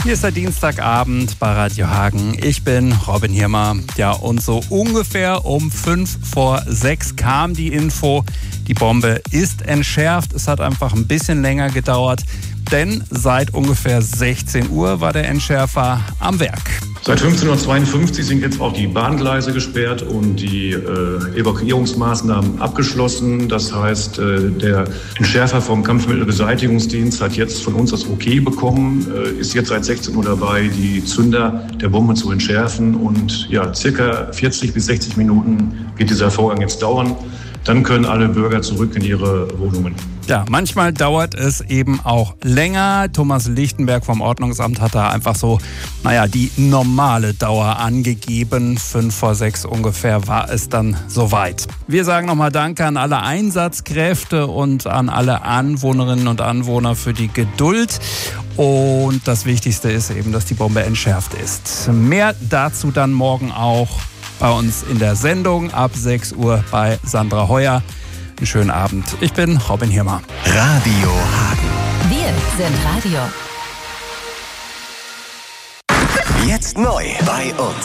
Hier ist der Dienstagabend bei Radio Hagen. Ich bin Robin Hirmer. Ja, und so ungefähr um 5:05 kam die Info, die Bombe ist entschärft. Es hat einfach ein bisschen länger gedauert, denn seit ungefähr 16 Uhr war der Entschärfer am Werk. Seit 15:52 Uhr sind jetzt auch die Bahngleise gesperrt und die Evakuierungsmaßnahmen abgeschlossen. Das heißt, der Entschärfer vom Kampfmittelbeseitigungsdienst hat jetzt von uns das Okay bekommen, ist jetzt seit 16 Uhr dabei, die Zünder der Bombe zu entschärfen. Und ja, circa 40 bis 60 Minuten wird dieser Vorgang jetzt dauern. Dann können alle Bürger zurück in ihre Wohnungen. Ja, manchmal dauert es eben auch länger. Thomas Lichtenberg vom Ordnungsamt hat da einfach so, die normale Dauer angegeben. 5:06 ungefähr war es dann soweit. Wir sagen nochmal Danke an alle Einsatzkräfte und an alle Anwohnerinnen und Anwohner für die Geduld. Und das Wichtigste ist eben, dass die Bombe entschärft ist. Mehr dazu dann morgen auch bei uns in der Sendung ab 6 Uhr bei Sandra Heuer. Einen schönen Abend. Ich bin Robin Hirmer. Radio Hagen. Wir sind Radio. Jetzt neu bei uns.